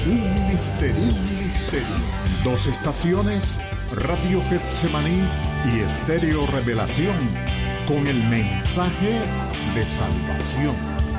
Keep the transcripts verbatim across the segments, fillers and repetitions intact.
Un misterio, un misterio. Dos estaciones, Radio Getsemaní y Estéreo Revelación, con el mensaje de salvación.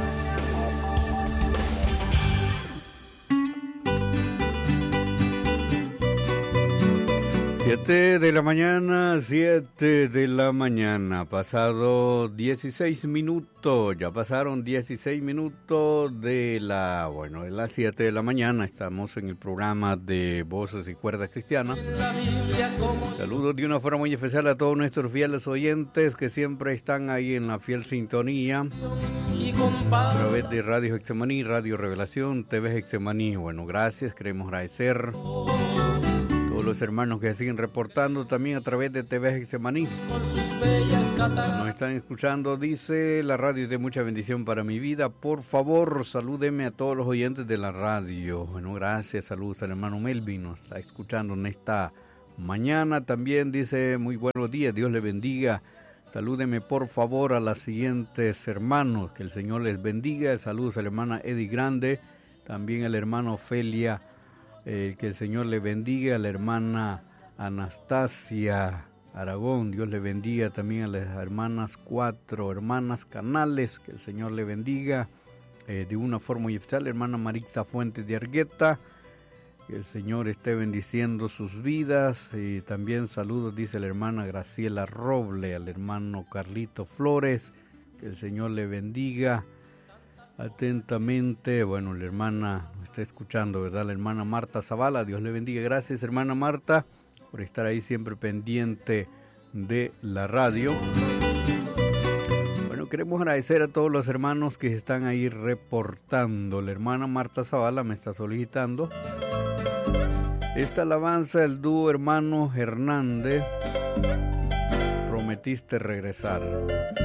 Siete de la mañana, siete de la mañana, pasado dieciséis minutos, ya pasaron dieciséis minutos de la, bueno, de las siete de la mañana, estamos en el programa de Voces y Cuerdas Cristianas. Saludos de una forma muy especial a todos nuestros fieles oyentes que siempre están ahí en la fiel sintonía, a través de Radio Getsemaní, Radio Revelación, T V Getsemaní. Bueno, gracias, queremos agradecer los hermanos que siguen reportando también a través de T V Getsemaní. Nos están escuchando, dice, la radio es de mucha bendición para mi vida. Por favor, salúdeme a todos los oyentes de la radio. Bueno, gracias, saludos al hermano Melvin, nos está escuchando en esta mañana. También dice, muy buenos días, Dios le bendiga. Salúdeme por favor a las siguientes hermanos, que el Señor les bendiga. Saludos a la hermana Eddie Grande, también al hermano Ofelia. Eh, que el Señor le bendiga, a la hermana Anastasia Aragón, Dios le bendiga, también a las hermanas cuatro, hermanas Canales, que el Señor le bendiga, eh, de una forma muy especial, la hermana Marixa Fuentes de Argueta, que el Señor esté bendiciendo sus vidas, y también saludos, dice la hermana Graciela Roble, al hermano Carlito Flores, que el Señor le bendiga. Atentamente, bueno, la hermana me está escuchando, ¿verdad? La hermana Marta Zavala, Dios le bendiga. Gracias, hermana Marta, por estar ahí siempre pendiente de la radio. Bueno, queremos agradecer a todos los hermanos que están ahí reportando. La hermana Marta Zavala me está solicitando esta alabanza del dúo Hermano Hernández, Prometiste Regresar.